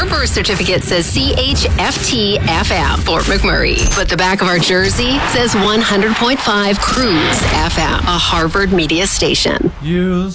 Our birth certificate says CHFT FM, Fort McMurray. But the back of our jersey says 100.5 Cruise FM, a Harvard media station.